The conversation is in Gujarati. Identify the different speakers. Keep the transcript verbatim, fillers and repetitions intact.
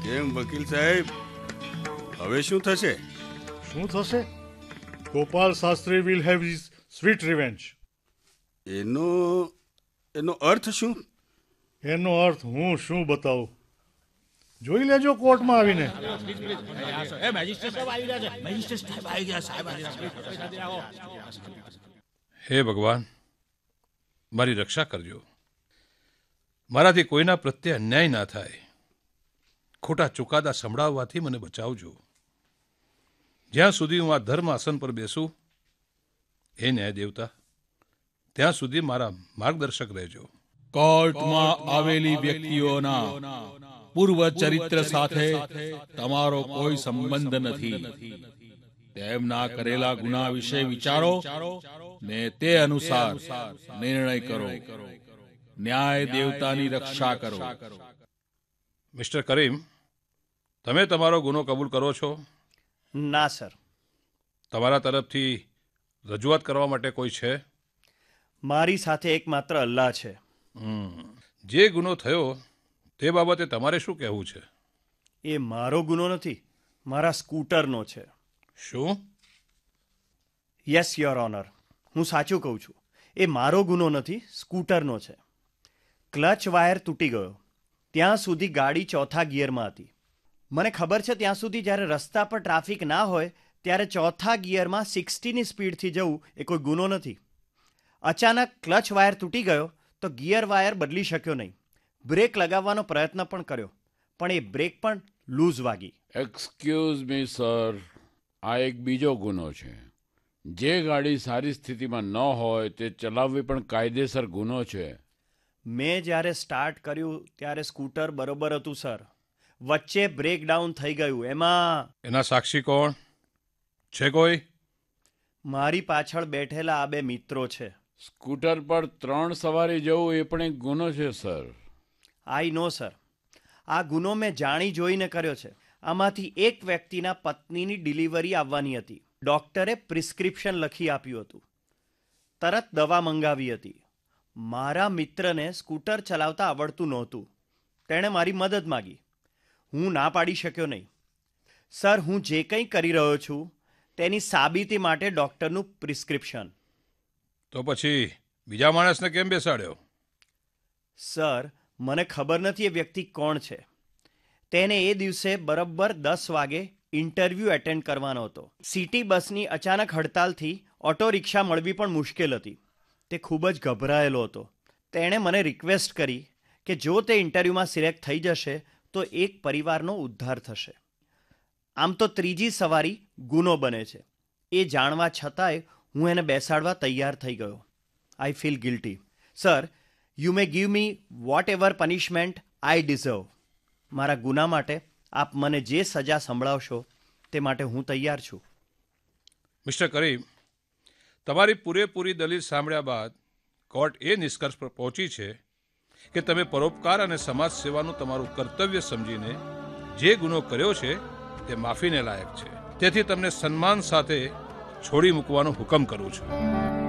Speaker 1: કેમ વકીલ સાહેબ, હવે શું થશે?
Speaker 2: શું થશે? Gopal Shastri will have his sweet revenge.
Speaker 1: એનો એનો અર્થ શું?
Speaker 2: એનો અર્થ હું શું બતાવું, જોઈ લેજો કોર્ટમાં આવીને.
Speaker 3: હે ભગવાન, મારી રક્ષા કરજો. મારાથી કોઈના પ્રત્યે અન્યાય ના થાય. ખોટા ચુકાદા સંભળાવવાથી મને બચાવજો. જ્યાં સુધી હું આ ધર્મ આસન પર બેસું, હે ન્યાય દેવતા, ત્યાં સુધી મારા માર્ગદર્શક રહેજો.
Speaker 4: કોર્ટમાં આવેલી વ્યક્તિઓના પૂર્વ ચરિત્ર સાથે તમારો કોઈ સંબંધ નથી. તેમના કરેલા ગુના વિશે વિચારો ને તે અનુસાર નિર્ણય કરો. ન્યાય દેવતાની રક્ષા કરો.
Speaker 3: મિસ્ટર કરીમ, તમે તમારો ગુનો કબૂલ કરો છો?
Speaker 5: ના સર.
Speaker 3: તમારા તરફથી રજૂઆત કરવા માટે કોઈ છે?
Speaker 5: મારી સાથે એકમાત્ર અલ્લાહ છે.
Speaker 3: જે ગુનો થયો તે બાબતે તમારે શું કહેવું છે?
Speaker 5: એ મારો ગુનો નથી, મારા સ્કૂટરનો છે.
Speaker 3: શું?
Speaker 5: યસ યોર ઓનર, હું સાચું કહું છું. એ મારો ગુનો નથી, સ્કૂટરનો છે. ક્લચ વાયર તૂટી ગયો ત્યાં સુધી ગાડી ચોથા ગિયરમાં હતી. મને ખબર છે ત્યાં સુધી જ્યારે રસ્તા પર ટ્રાફિક ના હોય ત્યારે ચોથા ગિયરમાં સિક્સટીની સ્પીડથી જવું એ કોઈ ગુનો નથી. અચાનક ક્લચ વાયર તૂટી ગયો તો ગિયર વાયર બદલી શક્યો નહીં. બ્રેક લગાવવાનો પ્રયત્ન પણ કર્યો, પણ એ બ્રેક પણ લૂઝ વાગી.
Speaker 6: એક્સક્યુઝ મી સર, આ એક બીજો ગુનો છે. જે ગાડી સારી સ્થિતિમાં ન હોય તે ચલાવવી પણ કાયદેસર ગુનો છે.
Speaker 5: મેં જ્યારે સ્ટાર્ટ કર્યું ત્યારે સ્કૂટર બરોબર હતું સર. વચ્ચે બ્રેકડાઉન થઈ ગયું. એમાં
Speaker 3: એના સાક્ષી કોણ છે? કોઈ?
Speaker 5: મારી પાછળ બેઠેલા આ બે મિત્રો છે.
Speaker 6: સ્કૂટર પર ત્રણ સવારી જવું એ પણ એક ગુનો છે સર.
Speaker 5: આઈ નો સર. આ ગુનો મેં જાણી જોઈને કર્યો છે. આમાંથી એક વ્યક્તિના પત્નીની ડિલિવરી આવવાની હતી. ડૉક્ટરે પ્રિસ્ક્રિપ્શન લખી આપ્યું હતું. તરત દવા મંગાવી હતી. મારા મિત્રને સ્કૂટર ચલાવતા આવડતું નહોતું. તેણે મારી મદદ માગી. હું ના પાડી શક્યો નહીં. સર, હું જે કંઈ કરી રહ્યો છું તેની સાબિતી માટે ડૉક્ટરનું પ્રિસ્ક્રિપ્શન.
Speaker 3: તો પછી બીજા માણસને કેમ બેસાડ્યો?
Speaker 5: સર, મને ખબર નથી એ વ્યક્તિ કોણ છે. તેને એ દિવસે બરાબર દસ વાગે ઇન્ટરવ્યૂ એટેન્ડ કરવાનો હતો. સિટી બસની અચાનક હડતાલથી ઓટો રિક્ષા મળવી પણ મુશ્કેલ હતી. તે ખૂબ જ ગભરાયેલો હતો. તેણે મને રિક્વેસ્ટ કરી કે જો તે ઇન્ટરવ્યૂમાં સિલેક્ટ થઈ જશે તો એક પરિવારનો ઉદ્ધાર થશે. આમ તો ત્રીજી સવારી ગુનો બને છે એ જાણવા છતાંય હું એને બેસાડવા તૈયાર થઈ ગયો. I feel guilty. Sir, you may give me vote ever punishment I deserve. મારા ગુના માટે આપ મને જે સજા સંભળાવશો તે માટે હું તૈયાર છું.
Speaker 3: મિસ્ટર કરીમ, તમારી પૂરેપૂરી દલીલ સાંભળ્યા બાદ કોર્ટ એ નિષ્કર્ષ પર પહોંચી છે કે તમે પરોપકાર અને સમાજ સેવાનું તમારું કર્તવ્ય સમજીને જે ગુનો કર્યો છે તે માફીને લાયક છે. તેથી તમને સન્માન સાથે છોડી મૂકવાનો હુકમ કરું છું.